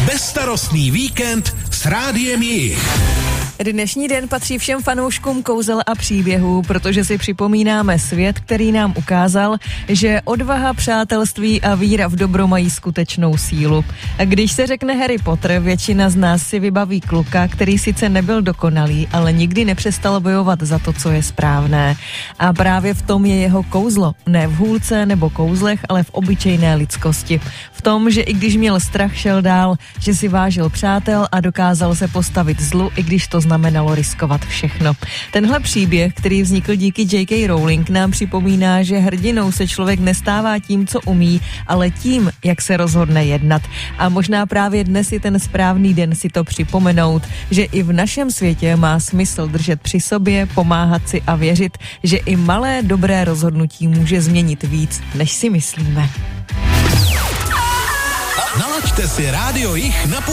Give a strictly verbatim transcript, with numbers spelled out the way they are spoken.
Bezstarostný víkend s Rádiem Jich. Dnešní den patří všem fanouškům kouzel a příběhů, protože si připomínáme svět, který nám ukázal, že odvaha, přátelství a víra v dobro mají skutečnou sílu. A když se řekne Harry Potter, většina z nás si vybaví kluka, který sice nebyl dokonalý, ale nikdy nepřestal bojovat za to, co je správné. A právě v tom je jeho kouzlo. Ne v hůlce nebo kouzlech, ale v obyčejné lidskosti. V tom, že i když měl strach, šel dál, že si vážil přátel a dokázal se postavit zlu, i když to znamenalo riskovat všechno. Tenhle příběh, který vznikl díky J K Rowling, nám připomíná, že hrdinou se člověk nestává tím, co umí, ale tím, jak se rozhodne jednat. A možná právě dnes je ten správný den si to připomenout, že i v našem světě má smysl držet při sobě, pomáhat si a věřit, že i malé dobré rozhodnutí může změnit víc, než si myslíme. Nalaďte si Rádio Jich na